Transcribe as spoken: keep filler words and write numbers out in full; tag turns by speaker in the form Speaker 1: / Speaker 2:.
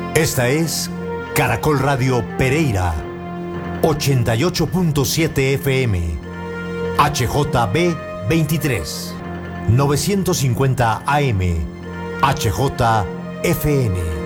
Speaker 1: Esta es Caracol Radio Pereira, ochenta y ocho punto siete F M, H J B veintitrés, novecientos cincuenta A M, H J F N.